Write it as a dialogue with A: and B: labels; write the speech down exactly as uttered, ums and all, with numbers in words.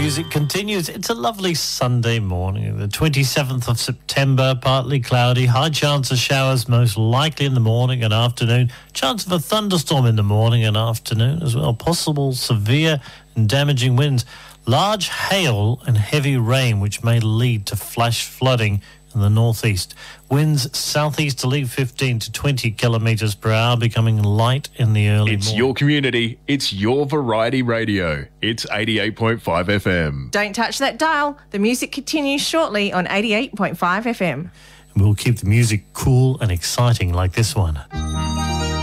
A: music continues. It's a lovely Sunday morning, the twenty-seventh of September, partly cloudy, high chance of showers most likely in the morning and afternoon, chance of a thunderstorm in the morning and afternoon as well, possible severe and damaging winds, large hail and heavy rain which may lead to flash flooding in the northeast. Winds southeasterly fifteen to twenty kilometres per hour, becoming light in the early
B: It's
A: morning.
B: your community. It's your Variety Radio. It's eighty-eight point five F M.
C: Don't touch that dial. The music continues shortly on eighty-eight point five F M.
A: We'll keep the music cool and exciting like this one.